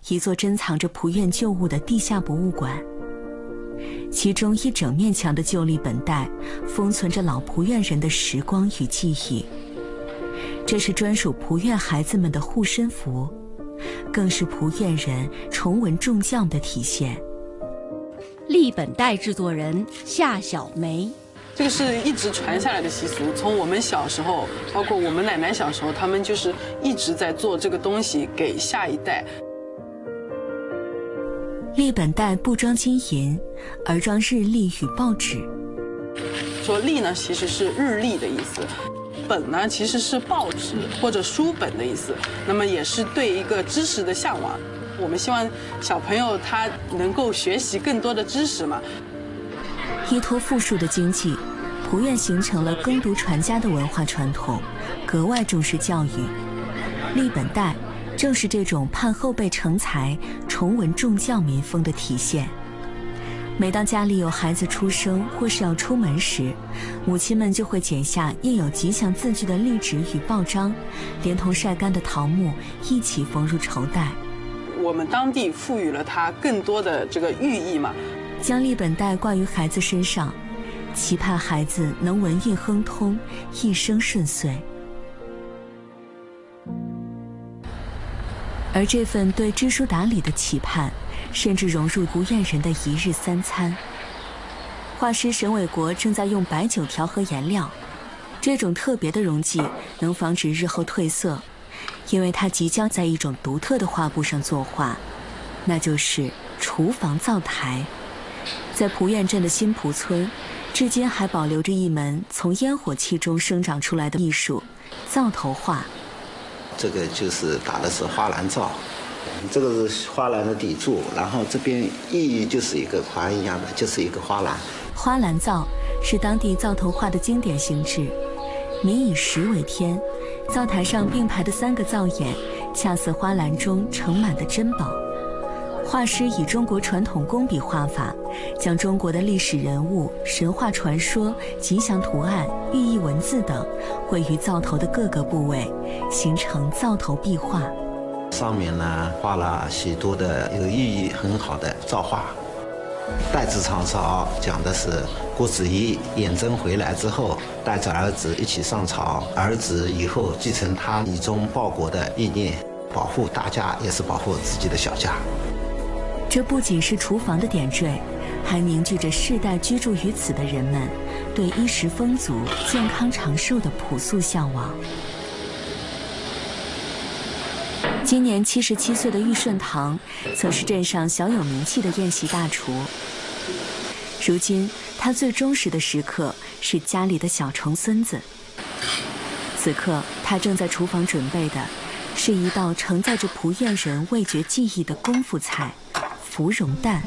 一座珍藏着蒲院旧物的地下博物馆。其中一整面墙的旧历本带封存着老蒲院人的时光与记忆，这是专属蒲院孩子们的护身符，更是蒲院人崇文重教的体现。 历本带制作人夏小梅， 这个是一直传下来的习俗，从我们小时候，包括我们奶奶小时候，他们就是一直在做这个东西给下一代。 历本带不装金银，而装日历与报纸。 说历呢，其实是日历的意思；本呢，其实是报纸或者书本的意思。那么也是对一个知识的向往。我们希望小朋友他能够学习更多的知识嘛。 依托富庶的经济，蒲院形成了耕读传家的文化传统，格外重视教育。历本带正是这种盼后辈成才、崇文重教民风的体现。每当家里有孩子出生或是要出门时，母亲们就会剪下印有吉祥字句的历纸与报章，连同晒干的桃木一起缝入绸带。 我们当地赋予了它更多的这个寓意嘛， 将历本带挂于孩子身上，期盼孩子能文运亨通，一生顺遂。而这份对知书达理的期盼，甚至融入蒲院人的一日三餐。画师沈伟国正在用白酒调和颜料，这种特别的溶剂能防止日后褪色，因为他即将在一种独特的画布上作画，那就是厨房灶台。在蒲院镇的新蒲村，至今还保留着一门从烟火气中生长出来的艺术——灶头画。 这个就是打的是花篮灶，这个是花篮的底柱，然后这边意义就是一个环一样的，就是一个花篮。 花篮灶是当地灶头画的经典形制，民以食为天，灶台上并排的3个灶眼，恰似花篮中盛满的珍宝。画师以中国传统工笔画法，将中国的历史人物、神话传说、吉祥图案、寓意文字等绘于灶头的各个部位，形成灶头壁画。 上面呢画了许多的有寓意很好的灶画。代字长勺讲的是郭子仪远征回来之后，带着儿子一起上朝，儿子以后继承他以忠报国的意念，保护大家也是保护自己的小家。 这不仅是厨房的点缀，还凝聚着世代居住于此的人们对衣食丰足、健康长寿的朴素向往。今年77岁的玉顺堂，曾是镇上小有名气的宴席大厨。如今，他最忠实的食客是家里的小重孙子。此刻，他正在厨房准备的是一道承载着蒲院人味觉记忆的功夫菜——芙蓉蛋。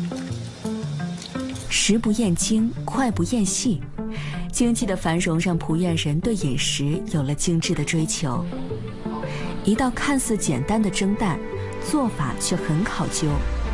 食不厌精，快不厌细，经济的繁荣让蒲院人对饮食有了精致的追求。一道看似简单的蒸蛋，做法却很考究。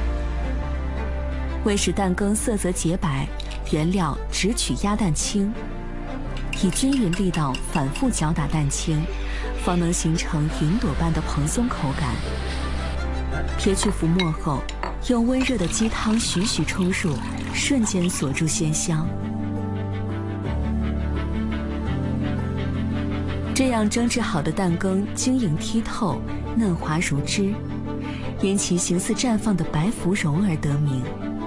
为使蛋羹色泽洁白，原料只取鸭蛋清，以均匀力道反复搅打蛋清，方能形成云朵般的蓬松口感。撇去浮沫后，用温热的鸡汤徐徐冲入，瞬间锁住鲜香。这样蒸制好的蛋羹晶莹剔透，嫩滑如脂，因其形似绽放的白芙蓉而得名。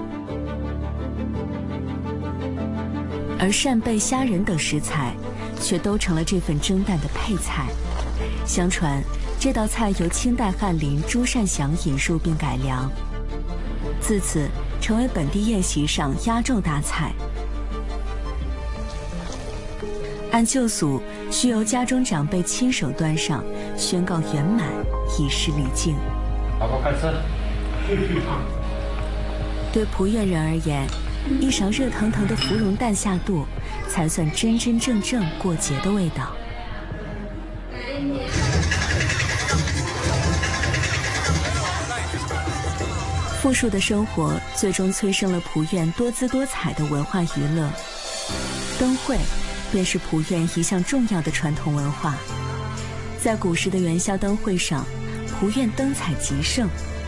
而扇贝、虾仁等食材，却都成了这份蒸蛋的配菜。相传，这道菜由清代翰林朱善祥引入并改良，自此成为本地宴席上压轴大菜。按旧俗，需由家中长辈亲手端上，宣告圆满，以示礼敬。 老婆快吃。 对蒲院人而言，一勺热腾腾的芙蓉蛋下肚，才算真真正正过节的味道。富庶的生活最终催生了蒲院多姿多彩的文化娱乐。灯会便是蒲院一项重要的传统文化。在古时的元宵灯会上，蒲院灯彩极盛，